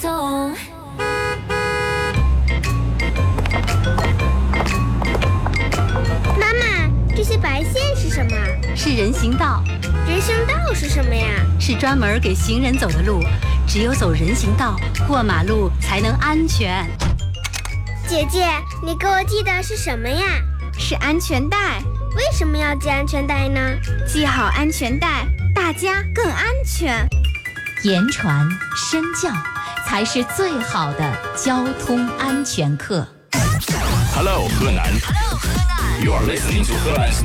妈妈，这些白线是什么？ 是人行道。 人行道是什么呀？ 是专门给行人走的路，只有走人行道，过马路才能安全。 姐姐，你给我系的是什么呀？ 是安全带。 为什么要系安全带呢？ 系好安全带，大家更安全。 言传身教才是最好的交通安全课。 Hello， 河南。You are listening to 河南